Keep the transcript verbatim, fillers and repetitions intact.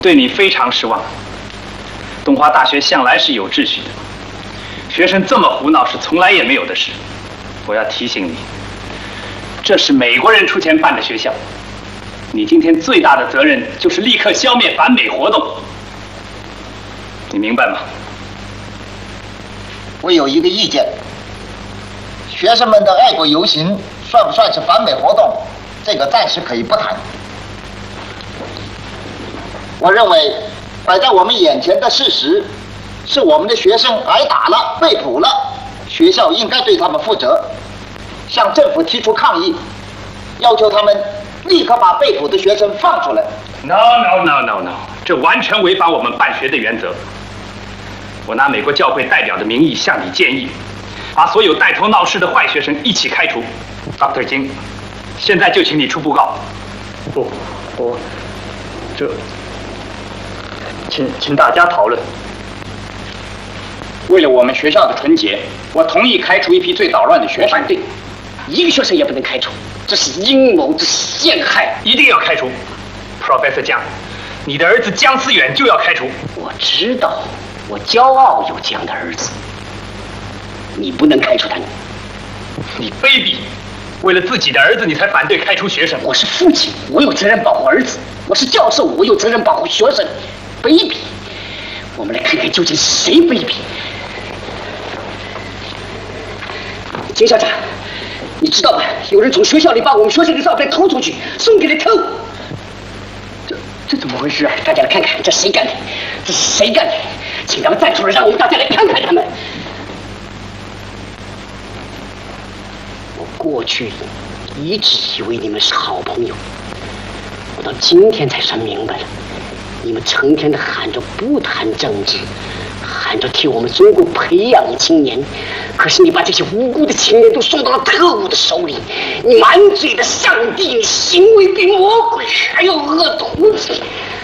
对你非常失望。东华大学向来是有秩序的，学生这么胡闹是从来也没有的事。我要提醒你，这是美国人出钱办的学校，你今天最大的责任就是立刻消灭反美活动。你明白吗？ 我有一个意见，学生们的爱国游行算不算是反美活动？这个暂时可以不谈。我认为摆在我们眼前的事实是我们的学生挨打了、被捕了，学校应该对他们负责，向政府提出抗议，要求他们立刻把被捕的学生放出来。 No no no no no， 这完全违反我们办学的原则。我拿美国教会代表的名义向你建议，把所有带头闹事的坏学生一起开除。Doctor 金，现在就请你出布告。 不，我这，请请大家讨论。 为了我们学校的纯洁，我同意开除一批最捣乱的学生。 反对，一个学生也不能开除，这是阴谋，这是陷害， 一定要开除。Professor 江，你的儿子江思远就要开除。 我知道，我骄傲有这样的儿子。你不能开除他。 你卑鄙！为了自己的儿子，你才反对开除学生。 我是父亲，我有责任保护儿子；我是教授，我有责任保护学生。卑鄙！我们来看看究竟谁卑鄙。金校长，你知道吧？有人从学校里把我们学生的照片偷出去，送给了偷。这这怎么回事啊？大家来看看，这谁干的？这是谁干的？请他们站出来，让我们大家来看看他们。我过去一直以为你们是好朋友，我到今天才算明白了，你们成天的喊着不谈政治，喊着替我们中国培养青年，可是你把这些无辜的青年都送到了特务的手里，你满嘴的上帝，你行为比魔鬼还要恶毒。